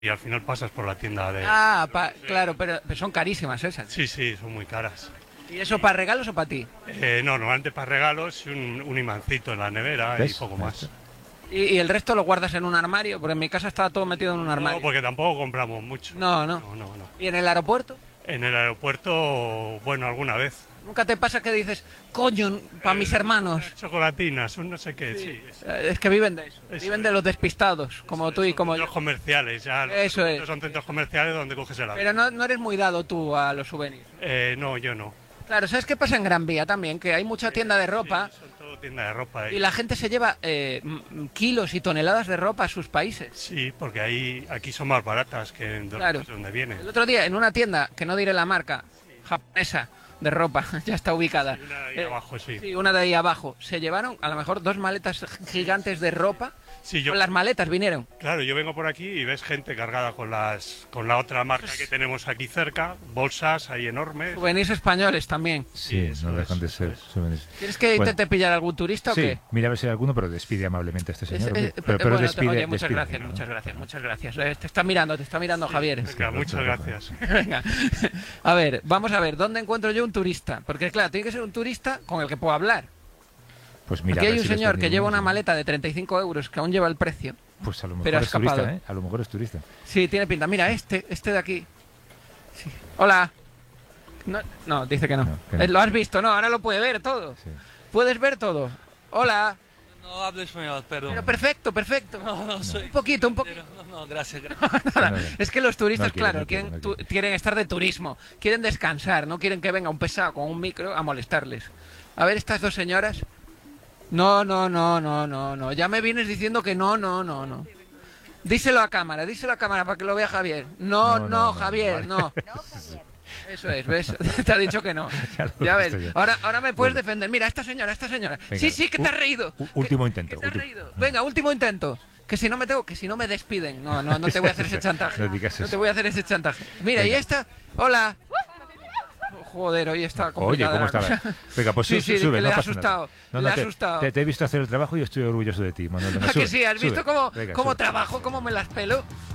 y al final pasas por la tienda de... Ah, claro, pero son carísimas esas. Sí, sí, son muy caras. ¿Y eso para regalos o para ti? No, normalmente para regalos, un imancito en la nevera y ¿Ves? poco más. ¿Y el resto lo guardas en un armario? Porque en mi casa estaba todo metido en un armario. No, porque tampoco compramos mucho. No, no. No, no, no. ¿Y en el aeropuerto? En el aeropuerto, bueno, alguna vez. ¿Nunca te pasa que dices, coño, para mis hermanos? Chocolatinas, un no sé qué, sí. Es que viven de eso. Eso Viven de los despistados, como tú y como yo. Centros comerciales, ya. Eso es. Son centros comerciales donde coges el Pero no eres muy dado tú a los souvenirs. No, yo no. Claro, ¿sabes qué pasa en Gran Vía también? Que hay mucha tienda de ropa Sí, son todo tienda de ropa ahí. y la gente se lleva kilos y toneladas de ropa a sus países. Sí, porque aquí son más baratas que en Claro. donde vienen. El otro día, en una tienda, que no diré la marca, japonesa, de ropa, ya está ubicada. Y una de ahí abajo, sí. Sí, una de ahí abajo. Se llevaron a lo mejor 2 maletas gigantes de ropa. Sí, yo, Con las maletas vinieron. claro, yo vengo por aquí y ves gente cargada con la otra marca que tenemos aquí cerca, bolsas ahí enormes. Souvenirs españoles también. Sí, eso no dejan es, de ser eso es. souvenirs. ¿Quieres que intente pillar algún turista o Sí, qué? mira a ver si hay alguno, pero despide amablemente a este señor. hombre. Pero Bueno, despide, oye, muchas despide, gracias, ¿no? muchas gracias, muchas gracias. Te está mirando Javier. Venga, muchas gracias. Venga, a ver, vamos a ver, ¿dónde encuentro yo un turista? Porque claro, tiene que ser un turista con el que puedo hablar. Pues mira, Aquí a hay ver un si le señor que despedimos, lleva una ¿no? maleta de 35 euros que aún lleva el precio. Pues a lo pero mejor ha es turista, escapado. ¿eh? A lo mejor es turista. Sí, tiene pinta. Mira, este de aquí. Sí. Hola. No, dice que no. No, que no. Lo has visto, no, ahora lo puede ver todo. Sí. Puedes ver todo. Hola. No hablo español, perdón. Pero perfecto, perfecto. No, soy... Un poquito, un poquito. No, gracias, gracias. Nada, No, es que los turistas, no quiere, claro, no quiere, quieren, no quiere. quieren estar de turismo, quieren descansar, no quieren que venga un pesado con un micro a molestarles. A ver, estas dos señoras. No. Ya me vienes diciendo que no. Díselo a cámara para que lo vea Javier. No, Javier, vale. no. Eso es, ¿ves? Te ha dicho que no. Ya lo Ya he visto ves. ya. Ahora me puedes Bueno. defender. Mira, esta señora. Venga, Sí, que te has reído. último Que- intento, que te has último. reído. Venga, último intento. Que si no me despiden. No te voy a hacer ese chantaje. No digas No eso. te voy a hacer ese chantaje. Mira, y Venga. esta. Hola. Joder, hoy está Oye, complicada ¿cómo la está? cosa. Venga, pues Sí, sube, que no le ha pasa nada. asustado. No, le ha te- asustado. Te he visto hacer el trabajo y estoy orgulloso de ti, Manuel. Venga, ¿A que sube, sí? ¿Has sube. visto cómo Venga, cómo sube. trabajo, cómo me las pelo?